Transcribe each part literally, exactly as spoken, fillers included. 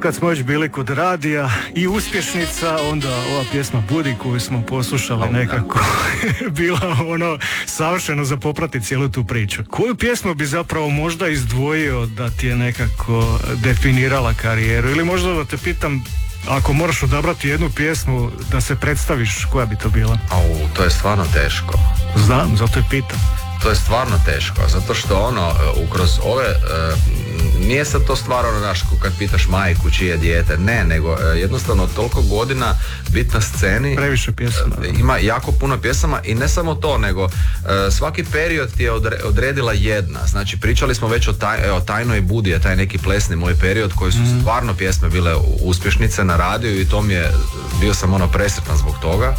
kad smo već bili kod radija i uspješnica, onda ova pjesma Budi koju smo poslušali nekako bila ono savršeno za popratiti cijelu tu priču. Koju pjesmu bi zapravo možda izdvojio da ti je nekako definirala karijeru? Ili možda da te pitam, ako moraš odabrati jednu pjesmu da se predstaviš, koja bi to bila? Au, to je stvarno teško. Znam, zato je pitam. To je stvarno teško, zato što ono, ukroz ove, e, nije sad to stvar ono naš, kad pitaš majku čije dijete, ne, nego e, jednostavno toliko godina biti na sceni. Previše pjesama. E, ima jako puno pjesama i ne samo to, nego e, svaki period ti je odre, odredila jedna. Znači, pričali smo već o, taj, o Tajnoj Budi, je taj neki plesni moj period, koji su mm. stvarno pjesme bile uspješnice na radiju i to mi je, bio sam ono presretan zbog toga.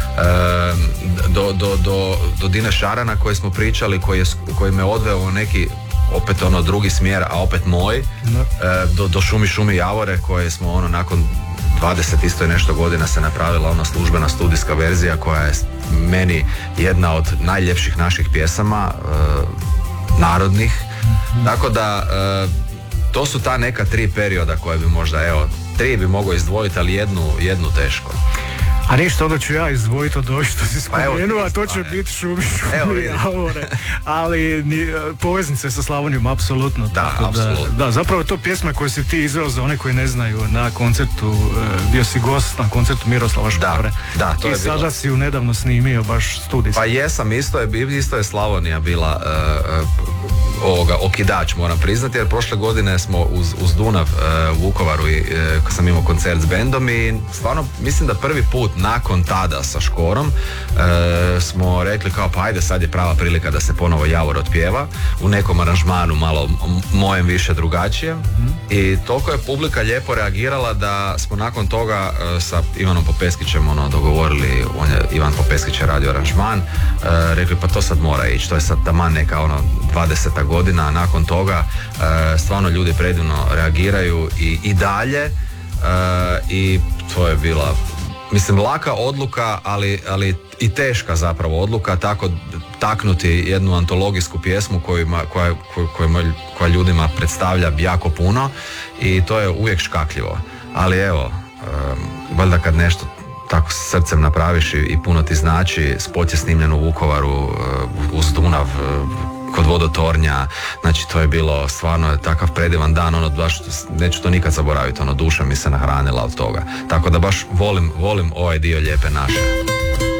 E, do, do, do, do Dine Šarana koji smo pričali, koji, je, koji me odveo u neki opet ono drugi smjer, a opet moj, e, do, do Šumi šumi javore koje smo ono nakon dvadeset isto je nešto godina se napravila ona službena studijska verzija koja je meni jedna od najljepših naših pjesama, e, narodnih. Mm-hmm. Tako da e, to su ta neka tri perioda koje bi možda, evo, tri bi mogao izdvojiti, ali jednu, jednu teško. A ništa, onda ću ja izdvojiti od ovih što si spomenuo, a to će biti Šumi šumi javore. Ali ni, poveznice sa Slavonijom, apsolutno. Da, apsolutno. Da, da, zapravo je to pjesma koju si ti izveo za one koji ne znaju na koncertu, bio si gost na koncertu Miroslava Škore. Da, da, to je I sada bilo. si ju nedavno snimio baš studijski. Pa jesam, isto je, isto je Slavonija bila uh, uh, ovoga, okidač, moram priznati, jer prošle godine smo uz, uz Dunav uh, u Vukovaru i uh, sam imao koncert s bendom i stvarno mislim da prvi put nakon tada sa Škorom e, smo rekli kao pa ajde sad je prava prilika da se ponovo Javor otpjeva u nekom aranžmanu malo mojem više drugačije mm-hmm. i toliko je publika lijepo reagirala da smo nakon toga e, sa Ivanom Popeskićem ono dogovorili, on je, Ivan Popeskić je radio aranžman, e, rekli pa to sad mora ići, to je sad taman neka ono dvadeseta godina, a nakon toga e, stvarno ljudi predivno reagiraju i, i dalje e, i to je bila mislim laka odluka, ali, ali i teška zapravo odluka, tako taknuti jednu antologijsku pjesmu kojima, koja, koja, koja ljudima predstavlja jako puno i to je uvijek škakljivo. Ali evo, um, valjda kad nešto tako srcem napraviš i, i puno ti znači, spot je snimljen u Vukovaru uh, uz Dunav, uh, kod vodotornja, znači to je bilo stvarno takav predivan dan, ono baš neću to nikad zaboraviti, ono duša mi se nahranila od toga. Tako da baš volim, volim ovaj dio Lijepe naše.